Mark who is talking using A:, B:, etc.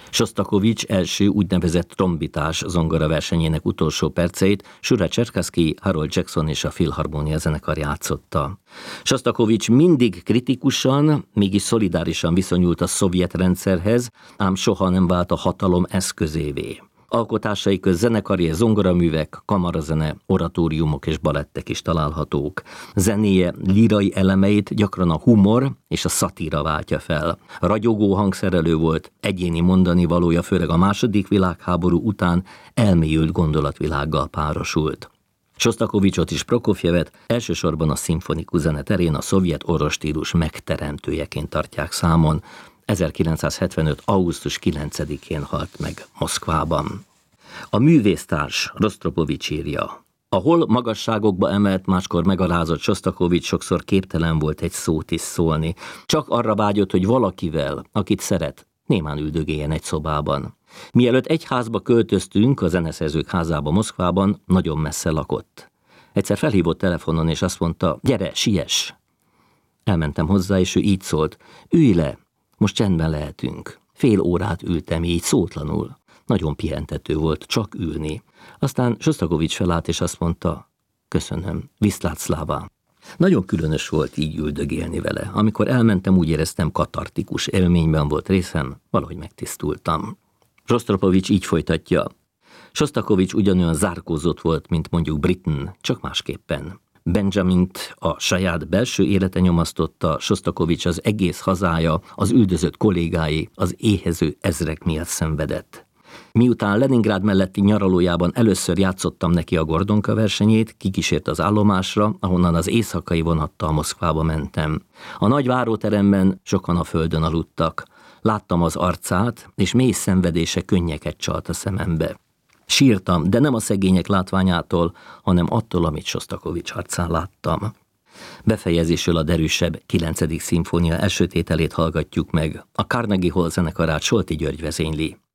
A: Sostakovics első úgynevezett trombitás zongora versenyének utolsó perceit Shure Cserkaszky, Harold Jackson és a Filharmonia zenekar játszotta. Sostakovics mindig kritikusan, mégis szolidárisan viszonyult a szovjet rendszerhez, ám soha nem vált a hatalom eszközévé. Alkotásai közt zenekari, zongoraművek, kamarazene, oratóriumok és balettek is találhatók. Zenéje lírai elemeit gyakran a humor és a szatíra váltja fel. Ragyogó hangszerelő volt, egyéni mondani valója főleg a II. Világháború után elmélyült gondolatvilággal párosult. Sostakovicsot és Prokofjevet elsősorban a szimfonikus zene terén a szovjet orosz stílus megteremtőjeként tartják számon. 1975. augusztus 9-én halt meg Moszkvában. A művésztárs Rostropovics írja: ahol magasságokba emelt, máskor megalázott Sostakovics sokszor képtelen volt egy szót is szólni. Csak arra vágyott, hogy valakivel, akit szeret, némán üldögéljen egy szobában. Mielőtt egy házba költöztünk, a zeneszerzők házába Moszkvában, nagyon messze lakott. Egyszer felhívott telefonon, és azt mondta: gyere, siess! Elmentem hozzá, és ő így szólt: ülj le! Most csendben lehetünk. Fél órát ültem így szótlanul. Nagyon pihentető volt csak ülni. Aztán Sostakovics felállt és azt mondta: köszönöm, viszlát szláva. Nagyon különös volt így üldögélni vele. Amikor elmentem, úgy éreztem, katartikus élményben volt részem, valahogy megtisztultam. Rostropovics így folytatja: Sostakovics ugyanolyan zárkózott volt, mint mondjuk Britten, csak másképpen. Benjamint a saját belső élete nyomasztotta, Sostakovics az egész hazája, az üldözött kollégái, az éhező ezrek miatt szenvedett. Miután Leningrád melletti nyaralójában először játszottam neki a Gordonka versenyét, kikísért az állomásra, ahonnan az éjszakai vonattal Moszkvába mentem. A nagy váróteremben sokan a földön aludtak. Láttam az arcát, és mély szenvedése könnyeket csalt a szemembe. Sírtam, de nem a szegények látványától, hanem attól, amit Sostakovics arcán láttam. Befejezésül a derűsebb 9. szimfónia első tételét hallgatjuk meg. A Carnegie Hall zenekarát Solti György vezényli.